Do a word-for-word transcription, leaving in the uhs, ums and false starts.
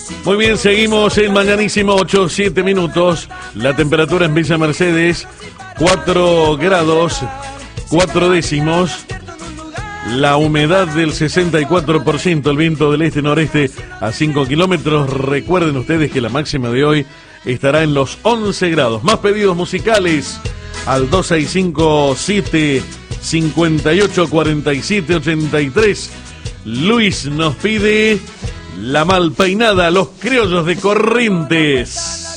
Muy bien, seguimos en Mañanísimo, ocho, siete minutos. La temperatura en Villa Mercedes, cuatro grados, cuatro décimos. La humedad del sesenta y cuatro por ciento, el viento del este-noreste a cinco kilómetros. Recuerden ustedes que la máxima de hoy estará en los once grados. Más pedidos musicales al dos seis cinco siete, cinco ocho cuatro siete, ocho tres. Luis nos pide La Malpeinada, Los Criollos de Corrientes.